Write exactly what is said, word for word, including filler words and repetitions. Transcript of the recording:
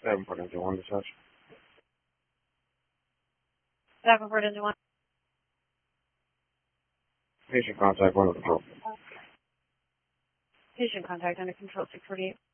Davenport engine one dispatch. Davenport engine one. Patient contact one with control. Patient contact under control six forty-eight.